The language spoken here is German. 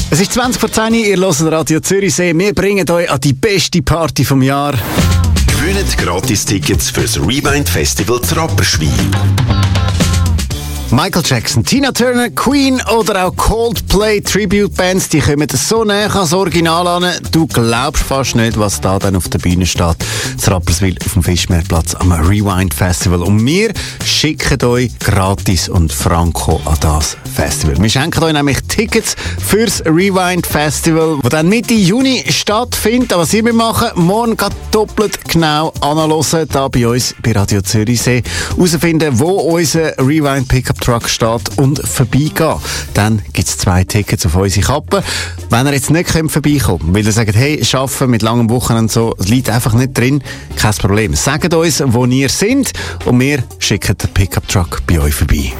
Es ist 20 vor 10 Uhr, ihr hört Radio Zürichsee. Wir bringen euch an die beste Party vom Jahr. Gewinnt Gratis-Tickets fürs Rewind Festival zu Rapperswil. Michael Jackson, Tina Turner, Queen oder auch Coldplay Tribute-Bands, die kommen so näher ans Original an. Du glaubst fast nicht, was da dann auf der Bühne steht. Das Rapperswil auf dem Fischmeerplatz am Rewind Festival. Und wir schicken euch gratis und franco an das Festival. Wir schenken euch nämlich Tickets fürs Rewind Festival, das dann Mitte Juni stattfindet. Aber was ihr machen, morgen geht doppelt genau anhören, da bei uns bei Radio Zürichsee. Herausfinden, wo unser Rewind Pickup Truck steht und vorbeigehen. Dann gibt es 2 Tickets auf unsere Kappe. Wenn ihr jetzt nicht vorbeikommt, weil ihr sagt, hey, arbeiten mit langem Wochenende und so, es liegt einfach nicht drin, kein Problem. Sagt uns, wo ihr seid und wir schicken den Pickup Truck bei euch vorbei.